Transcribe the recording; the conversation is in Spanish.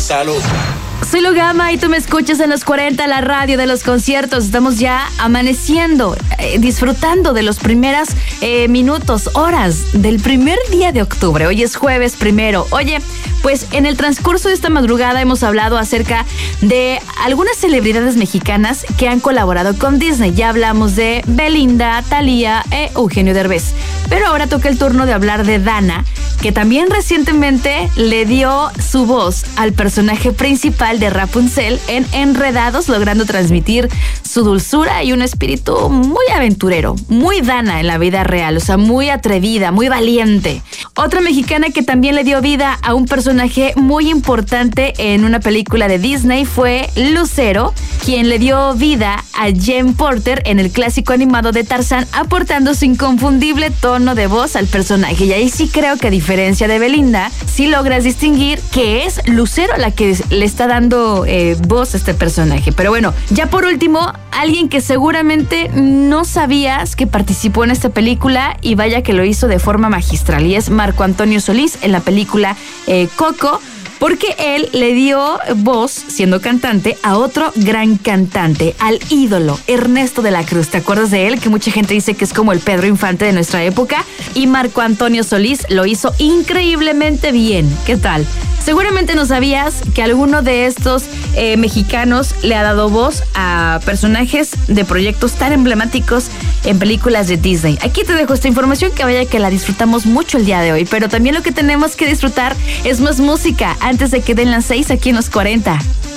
Salud. Soy Lugama y tú me escuchas en los 40, la radio de los conciertos. Estamos ya amaneciendo, disfrutando de los primeros minutos, horas del primer día de octubre. Hoy es jueves 1. Oye, pues en el transcurso de esta madrugada hemos hablado acerca de algunas celebridades mexicanas que han colaborado con Disney. Ya hablamos de Belinda, Thalía e Eugenio Derbez. Pero ahora toca el turno de hablar de Dana, que también recientemente le dio su voz al personaje principal de Rapunzel en Enredados, logrando transmitir su dulzura y un espíritu muy aventurero, muy Dana en la vida real, o sea, muy atrevida, muy valiente. Otra mexicana que también le dio vida a un personaje muy importante en una película de Disney fue Lucero, quien le dio vida a Jen Porter en el clásico animado de Tarzán, aportando su inconfundible tono de voz al personaje. Y ahí sí creo que a diferencia de Belinda, sí logras distinguir que es Lucero la que le está dando voz a este personaje. Pero bueno, ya por último, alguien que seguramente no sabías que participó en esta película y vaya que lo hizo de forma magistral, y es Marco Antonio Solís en la película Coco, porque él le dio voz, siendo cantante, a otro gran cantante, al ídolo Ernesto de la Cruz. ¿Te acuerdas de él? Que mucha gente dice que es como el Pedro Infante de nuestra época. Y Marco Antonio Solís lo hizo increíblemente bien. ¿Qué tal? Seguramente no sabías que alguno de estos mexicanos le ha dado voz a personajes de proyectos tan emblemáticos en películas de Disney. Aquí te dejo esta información, que vaya que la disfrutamos mucho el día de hoy, pero también lo que tenemos que disfrutar es más música antes de que den las 6 aquí en los 40.